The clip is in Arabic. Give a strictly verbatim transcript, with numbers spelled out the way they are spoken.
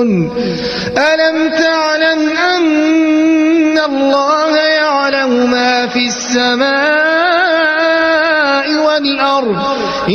ألم تعلم أن الله يعلم ما في السماء